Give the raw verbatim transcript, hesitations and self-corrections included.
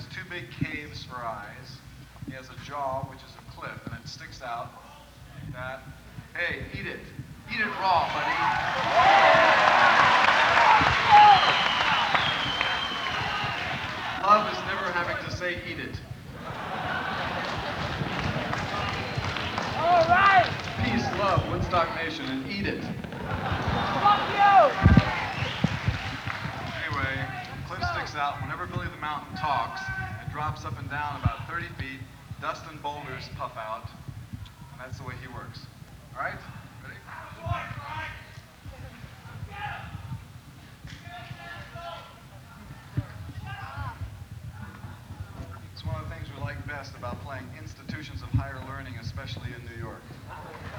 has two big caves for eyes. He has a jaw, which is a clip, and it sticks out like that. Hey, eat it. Eat it raw, buddy. Love is never having to say eat it. All right. Peace, love, Woodstock Nation, and eat it. Fuck you. Anyway, clip sticks out. Whenever Billy the Mountain talks, it drops up and down about thirty feet. Dust and boulders puff out. And that's the way he works. All right? Ready? It's one of the things we like best about playing institutions of higher learning, especially in New York.